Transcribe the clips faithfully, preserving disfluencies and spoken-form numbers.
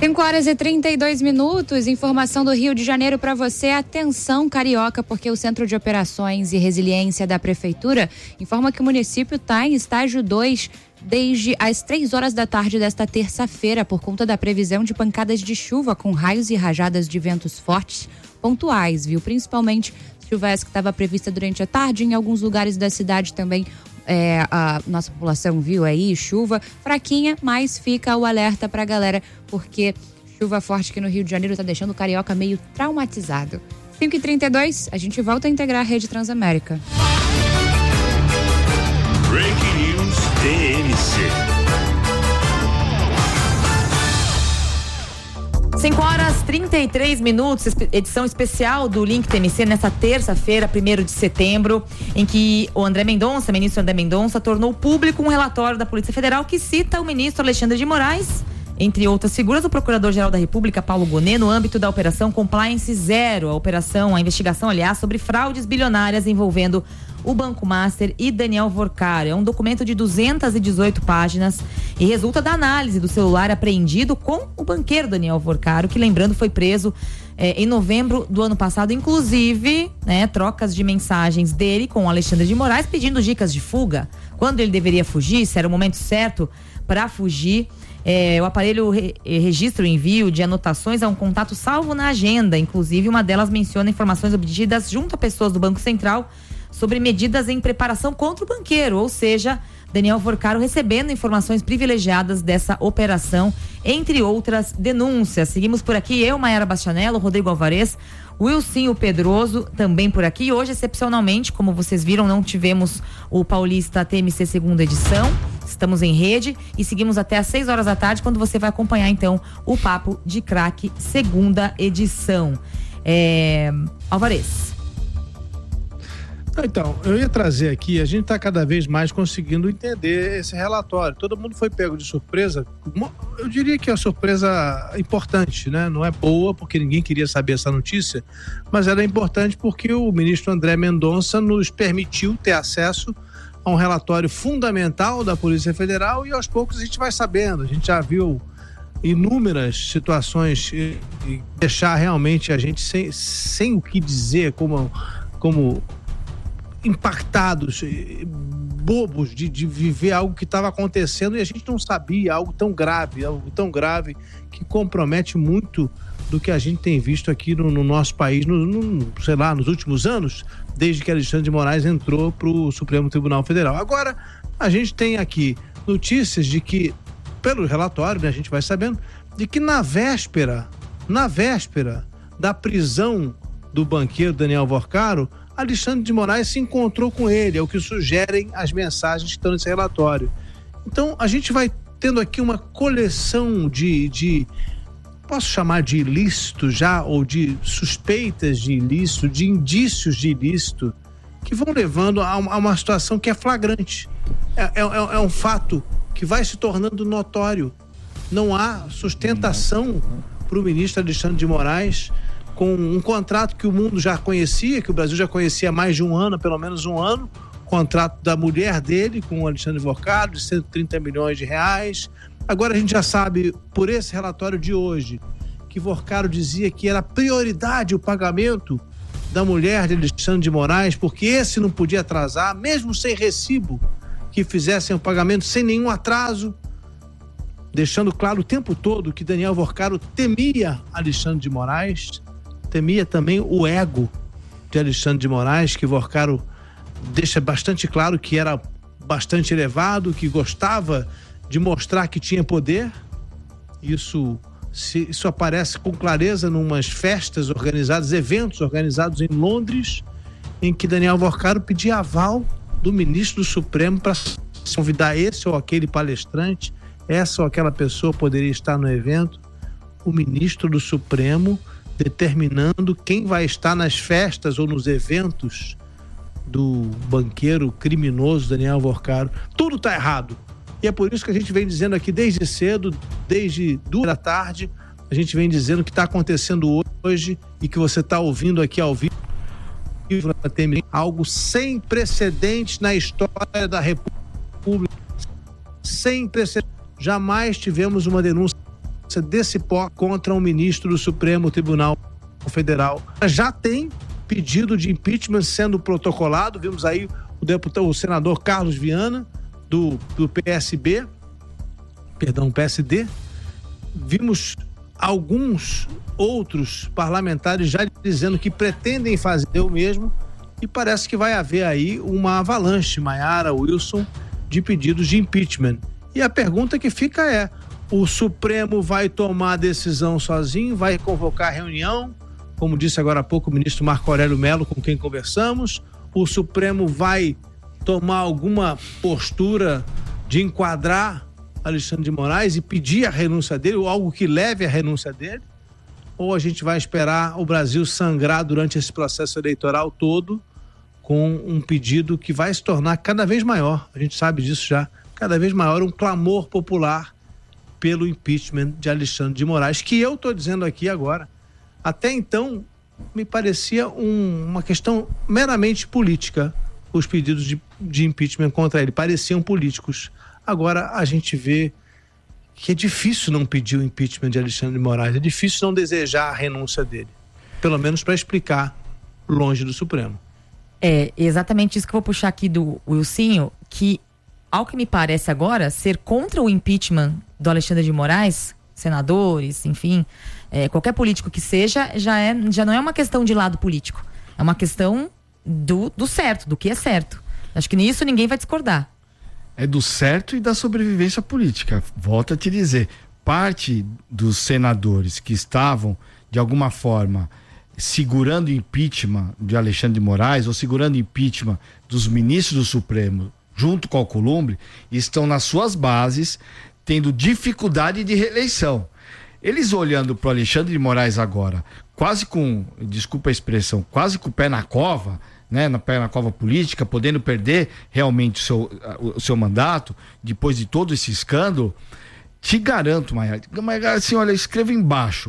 cinco horas e trinta e dois minutos, informação do Rio de Janeiro para você. Atenção, carioca, porque o Centro de Operações e Resiliência da Prefeitura informa que o município está em estágio dois desde as três horas da tarde desta terça-feira, por conta da previsão de pancadas de chuva com raios e rajadas de ventos fortes pontuais, viu? Principalmente chuva essa que estava prevista durante a tarde, em alguns lugares da cidade também. É, a nossa população viu aí chuva fraquinha, mas fica o alerta pra galera, porque chuva forte aqui no Rio de Janeiro tá deixando o carioca meio traumatizado. cinco e trinta e dois, a gente volta a integrar a Rede Transamérica. Breaking News T M C. cinco horas e trinta e três minutos, edição especial do Link T M C nessa terça-feira, primeiro de setembro, em que o André Mendonça, ministro André Mendonça, tornou público um relatório da Polícia Federal que cita o ministro Alexandre de Moraes, entre outras figuras, o Procurador-Geral da República, Paulo Gonet, no âmbito da Operação Compliance Zero, a operação, a investigação, aliás, sobre fraudes bilionárias envolvendo o Banco Master e Daniel Vorcaro. É um documento de duzentas e dezoito páginas e resulta da análise do celular apreendido com o banqueiro Daniel Vorcaro, que, lembrando, foi preso eh, em novembro do ano passado. Inclusive, né, trocas de mensagens dele com o Alexandre de Moraes pedindo dicas de fuga, quando ele deveria fugir, se era o momento certo para fugir. É, o aparelho re, registra o envio de anotações a um contato salvo na agenda. Inclusive, uma delas menciona informações obtidas junto a pessoas do Banco Central sobre medidas em preparação contra o banqueiro, ou seja, Daniel Vorcaro recebendo informações privilegiadas dessa operação, entre outras denúncias. Seguimos por aqui, eu, Maiara Bastianello, Rodrigo Alvarez, Wilson Pedroso também por aqui. Hoje, excepcionalmente, como vocês viram, não tivemos o Paulista T M C segunda edição. Estamos em rede e seguimos até às seis horas da tarde, quando você vai acompanhar, então, o Papo de Craque segunda edição. É... Alvarez. Então, eu ia trazer aqui, a gente está cada vez mais conseguindo entender esse relatório. Todo mundo foi pego de surpresa. Eu diria que é uma surpresa importante, né? Não é boa, porque ninguém queria saber essa notícia, mas era importante porque o ministro André Mendonça nos permitiu ter acesso a um relatório fundamental da Polícia Federal, e aos poucos a gente vai sabendo. A gente já viu inúmeras situações e, e deixar realmente a gente sem, sem o que dizer, como... como impactados, bobos de, de viver algo que estava acontecendo e a gente não sabia, algo tão grave, algo tão grave que compromete muito do que a gente tem visto aqui no, no nosso país, no, no, sei lá, nos últimos anos, desde que Alexandre de Moraes entrou para o Supremo Tribunal Federal. Agora, a gente tem aqui notícias de que, pelo relatório, né, a gente vai sabendo, de que na véspera, na véspera da prisão do banqueiro Daniel Vorcaro, Alexandre de Moraes se encontrou com ele, é o que sugerem as mensagens que estão nesse relatório. Então, a gente vai tendo aqui uma coleção de, de posso chamar de ilícito já, ou de suspeitas de ilícito, de indícios de ilícito, que vão levando a, a uma situação que é flagrante. É, é, é um fato que vai se tornando notório. Não há sustentação para o ministro Alexandre de Moraes, com um contrato que o mundo já conhecia, que o Brasil já conhecia há mais de um ano, pelo menos um ano, contrato da mulher dele com o Alexandre Vorcaro, de cento e trinta milhões de reais. Agora a gente já sabe, por esse relatório de hoje, que Vorcaro dizia que era prioridade o pagamento da mulher de Alexandre de Moraes, porque esse não podia atrasar, mesmo sem recibo, que fizessem o pagamento sem nenhum atraso, deixando claro o tempo todo que Daniel Vorcaro temia Alexandre de Moraes, temia também o ego de Alexandre de Moraes, que Vorcaro deixa bastante claro que era bastante elevado, que gostava de mostrar que tinha poder. Isso, se, isso aparece com clareza numas festas organizadas, eventos organizados em Londres, em que Daniel Vorcaro pedia aval do ministro do Supremo para convidar esse ou aquele palestrante, essa ou aquela pessoa poderia estar no evento. O ministro do Supremo determinando quem vai estar nas festas ou nos eventos do banqueiro criminoso Daniel Vorcaro. Tudo está errado. E é por isso que a gente vem dizendo aqui desde cedo, desde duas da tarde, a gente vem dizendo o que está acontecendo hoje e que você está ouvindo aqui ao vivo, algo sem precedentes na história da República, sem precedentes. Jamais tivemos uma denúncia desse pó contra um ministro do Supremo Tribunal Federal. Já tem pedido de impeachment sendo protocolado, vimos aí o deputado, o senador Carlos Viana, do, do P S B, perdão, P S D, vimos alguns outros parlamentares já dizendo que pretendem fazer o mesmo e parece que vai haver aí uma avalanche, Maiara, Wilson, de pedidos de impeachment. E a pergunta que fica é, o Supremo vai tomar a decisão sozinho, vai convocar reunião, como disse agora há pouco o ministro Marco Aurélio Mello, com quem conversamos, o Supremo vai tomar alguma postura de enquadrar Alexandre de Moraes e pedir a renúncia dele, ou algo que leve à renúncia dele, ou a gente vai esperar o Brasil sangrar durante esse processo eleitoral todo com um pedido que vai se tornar cada vez maior, a gente sabe disso já, cada vez maior, um clamor popular pelo impeachment de Alexandre de Moraes, que eu estou dizendo aqui agora, até então me parecia um, uma questão meramente política, os pedidos de, de impeachment contra ele, pareciam políticos. Agora a gente vê que é difícil não pedir o impeachment de Alexandre de Moraes, é difícil não desejar a renúncia dele, pelo menos para explicar longe do Supremo. É exatamente isso que eu vou puxar aqui do Wilsinho, que ao que me parece agora, ser contra o impeachment do Alexandre de Moraes, senadores, enfim, é, qualquer político que seja, já, é, já não é uma questão de lado político, é uma questão do, do certo, do que é certo. Acho que nisso ninguém vai discordar. É do certo e da sobrevivência política. Volto a te dizer, parte dos senadores que estavam, de alguma forma, segurando o impeachment de Alexandre de Moraes ou segurando o impeachment dos ministros do Supremo, junto com o Alcolumbre, estão nas suas bases, tendo dificuldade de reeleição. Eles olhando para o Alexandre de Moraes agora, quase com, desculpa a expressão, quase com o pé na cova, né, na pé na cova política, podendo perder realmente o seu, o seu mandato, depois de todo esse escândalo, te garanto, Maia, assim, olha, escreva embaixo,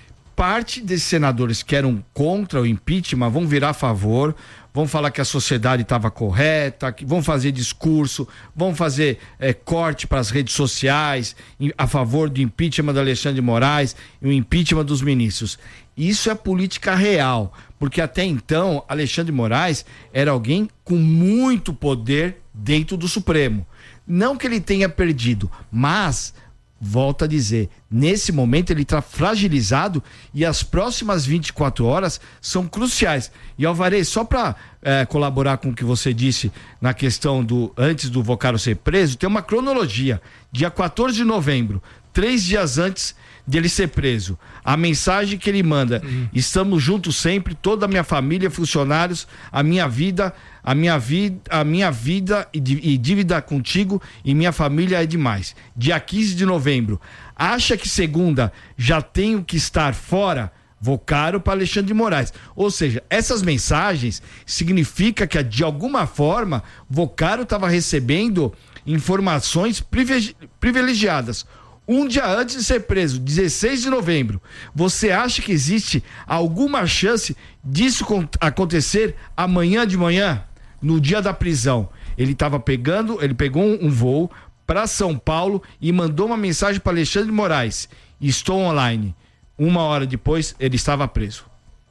parte desses senadores que eram contra o impeachment vão virar a favor, vão falar que a sociedade estava correta, que vão fazer discurso, vão fazer é, corte para as redes sociais a favor do impeachment do Alexandre de Moraes e o impeachment dos ministros. Isso é política real, porque até então Alexandre de Moraes era alguém com muito poder dentro do Supremo. Não que ele tenha perdido, mas... volto a dizer, nesse momento ele está fragilizado e as próximas vinte e quatro horas são cruciais. E Alvarez, só para é, colaborar com o que você disse na questão do antes do Vocaro ser preso, tem uma cronologia. Dia quatorze de novembro, três dias antes dele ser preso, a mensagem que ele manda: uhum. Estamos juntos sempre, toda a minha família, funcionários, a minha vida, a minha vida, a minha vida e, e dívida contigo e minha família é demais. Dia quinze de novembro, acha que segunda já tenho que estar fora? Vocaro para Alexandre de Moraes. Ou seja, essas mensagens significa que de alguma forma Vocaro estava recebendo informações privilegiadas. Um dia antes de ser preso, dezesseis de novembro, você acha que existe alguma chance disso acontecer amanhã de manhã, no dia da prisão? Ele estava pegando, ele pegou um, um voo para São Paulo e mandou uma mensagem para Alexandre de Moraes: estou online. Uma hora depois, ele estava preso.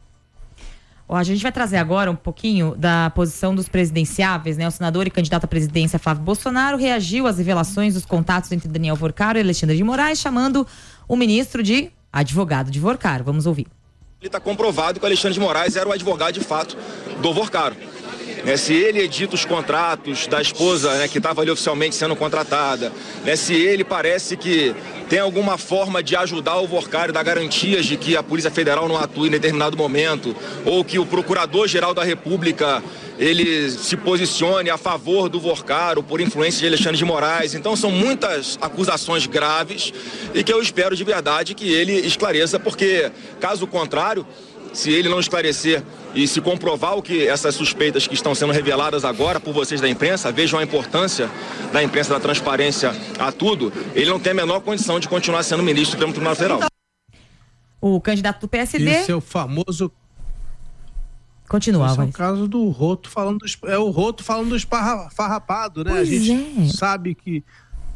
Ó, a gente vai trazer agora um pouquinho da posição dos presidenciáveis, né? O senador e candidato à presidência Flávio Bolsonaro reagiu às revelações dos contatos entre Daniel Vocaro e Alexandre de Moraes, chamando o ministro de advogado de Vocaro. Vamos ouvir. Ele está comprovado que o Alexandre de Moraes era o advogado de fato do Vocaro. Né, se ele edita os contratos da esposa, né, que estava ali oficialmente sendo contratada, né, se ele parece que tem alguma forma de ajudar o Vocaro, dar garantias de que a Polícia Federal não atue em determinado momento, ou que o Procurador-Geral da República ele se posicione a favor do Vocaro por influência de Alexandre de Moraes. Então são muitas acusações graves e que eu espero de verdade que ele esclareça, porque caso contrário, se ele não esclarecer e se comprovar o que essas suspeitas que estão sendo reveladas agora por vocês da imprensa, vejam a importância da imprensa, da transparência a tudo, ele não tem a menor condição de continuar sendo ministro do Supremo Tribunal Federal. O candidato do P S D... Esse é o famoso... Continuava. Esse é o caso do Roto falando do, é o Roto falando do esparrapado, né? Pois a gente é. sabe que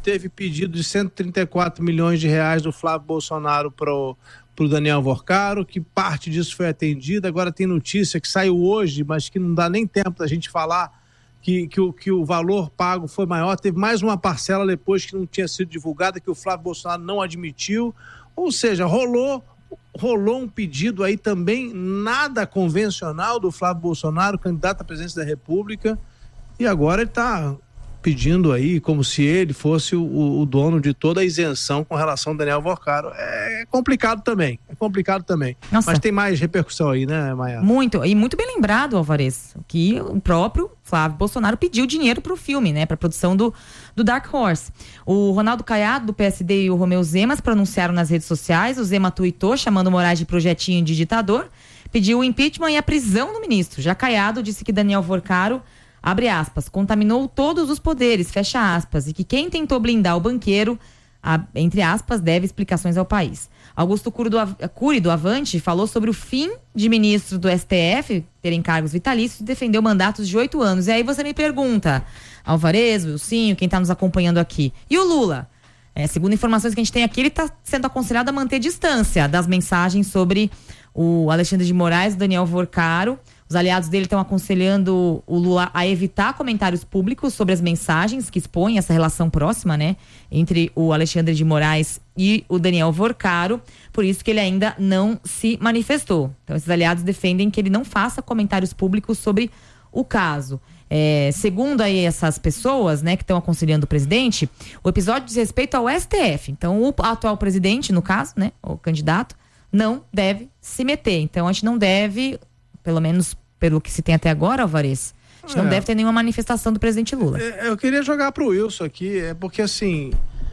teve pedido de cento e trinta e quatro milhões de reais do Flávio Bolsonaro para o Daniel Vorcaro, que parte disso foi atendida. Agora tem notícia que saiu hoje, mas que não dá nem tempo da gente falar, que, que, o, que o valor pago foi maior. Teve mais uma parcela depois que não tinha sido divulgada, que o Flávio Bolsonaro não admitiu. Ou seja, rolou, rolou um pedido aí também nada convencional do Flávio Bolsonaro, candidato à presidência da República, e agora ele está pedindo aí como se ele fosse o, o dono de toda a isenção com relação ao Daniel Vorcaro. É complicado também, é complicado também. Nossa. Mas tem mais repercussão aí, né, Maia? Muito, e muito bem lembrado, Alvarez, que o próprio Flávio Bolsonaro pediu dinheiro pro filme, né, pra produção do, do Dark Horse. O Ronaldo Caiado, do P S D, e o Romeu Zema pronunciaram nas redes sociais. O Zema tuitou chamando Moraes de projetinho de ditador, pediu o impeachment e a prisão do ministro. Já Caiado disse que Daniel Vorcaro, abre aspas, contaminou todos os poderes, fecha aspas, e que quem tentou blindar o banqueiro, a, entre aspas, deve explicações ao país. Augusto Cury do, Cury do Avante falou sobre o fim de ministros do S T F terem cargos vitalícios e defendeu mandatos de oito anos. E aí você me pergunta, Alvarez, Wilsinho, quem está nos acompanhando aqui, e o Lula? É, segundo informações que a gente tem aqui, ele está sendo aconselhado a manter distância das mensagens sobre o Alexandre de Moraes e Daniel Vorcaro. Os aliados dele estão aconselhando o Lula a evitar comentários públicos sobre as mensagens que expõem essa relação próxima, né, entre o Alexandre de Moraes e o Daniel Vorcaro. Por isso que ele ainda não se manifestou. Então, esses aliados defendem que ele não faça comentários públicos sobre o caso. É, segundo aí essas pessoas, né, que estão aconselhando o presidente, o episódio diz respeito ao S T F. Então, o atual presidente, no caso, né, o candidato, não deve se meter. Então, a gente não deve, pelo menos pelo que se tem até agora, Alvarez, a gente é. não deve ter nenhuma manifestação do presidente Lula. É, eu queria jogar pro Wilson aqui, é porque assim,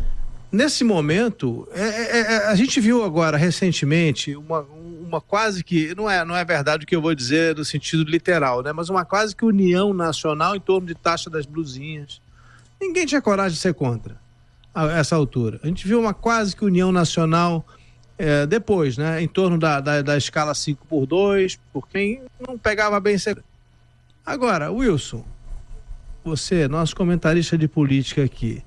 nesse momento, é, é, a gente viu agora recentemente uma, uma quase que, não é, não é verdade o que eu vou dizer no sentido literal, né? Mas uma quase que união nacional em torno de taxa das blusinhas. Ninguém tinha coragem de ser contra a essa altura. A gente viu uma quase que união nacional É, depois, né, em torno da, da, da escala cinco por dois, por quem não pegava bem. Agora, Wilson, você, nosso comentarista de política aqui,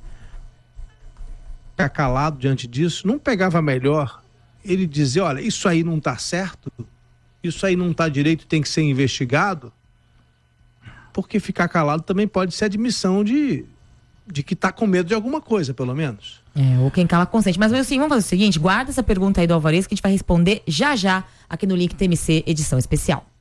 ficar calado diante disso, não pegava melhor ele dizer, olha, isso aí não está certo, isso aí não está direito, tem que ser investigado? Porque ficar calado também pode ser admissão de, de que está com medo de alguma coisa, pelo menos. É, ou quem cala consente. Mas assim, vamos fazer o seguinte, guarda essa pergunta aí do Alvarez que a gente vai responder já já aqui no Link T M C edição especial.